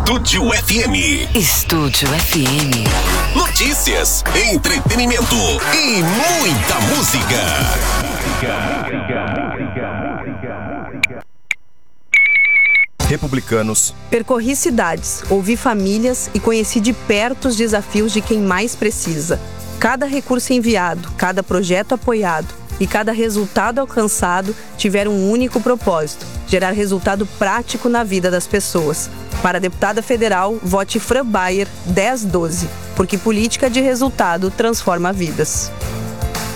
Estúdio FM. Estúdio FM. Notícias, entretenimento e muita música. Republicanos. Percorri cidades, ouvi famílias e conheci de perto os desafios de quem mais precisa. Cada recurso enviado, cada projeto apoiado e cada resultado alcançado tiveram um único propósito: gerar resultado prático na vida das pessoas. Para a deputada federal, vote Fran Bayer 1012, porque política de resultado transforma vidas.